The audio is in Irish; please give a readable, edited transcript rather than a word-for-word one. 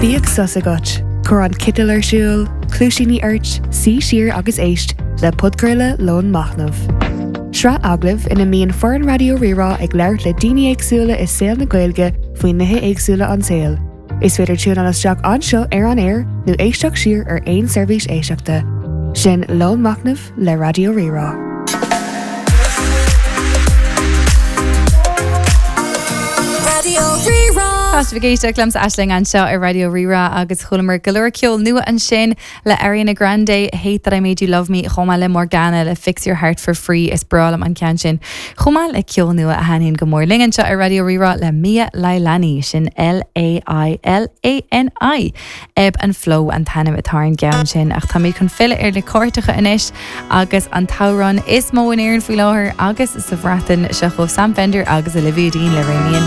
Bíag susagat, chur an citil ar siúl, clúisíní airt, sí siar agus éist le podcurla lón machnamh. Sra aglah ina míon foreign radio rirá ag leirt le daoine éagsúla is saoil na Gaeilge faoin nithe éagsúla an saoil. Is féidir tún an isteach anseo ar an air nó éisteach siar ar aon seirbhís éisteachta. Sin lón machnamh le radio rirá. Fáistigéiste glams Aisling anseo ar Radio Rira agus chulamar galúir ceol nua an sin le Ariana Grande Hate That I Made You Love Me chomá le Morgana le Fix Your Heart for Free is bralam an cean sin chomá le ceol nua a hanin go mór linganseo ar Radio Rira le Mia Lailani sin Lailani eb an flow an tanam atáin geam sin ach tá míid chun fila ar le córtacha inis agus an tauran is mó in éireann faoi láthair agus sa bhreatain se chomh Sam Fender agus Olivia Dean le réíon